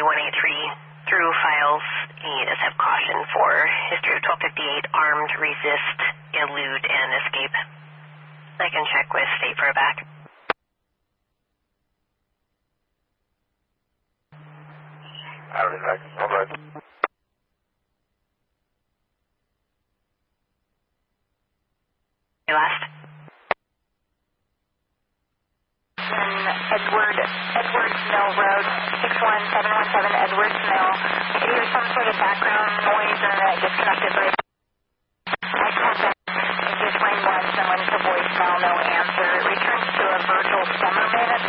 183 through files. ES have caution for history of 1258, armed, resist, elude, and escape. I can check with state for a back. Your last? Edwards Mill Road, 61717 Edwards Mill. I could hear some sort of background noise and then I disconnected right. I called back. It just rang once and went to voicemail, no answer. It returns to a Virgil Summerman.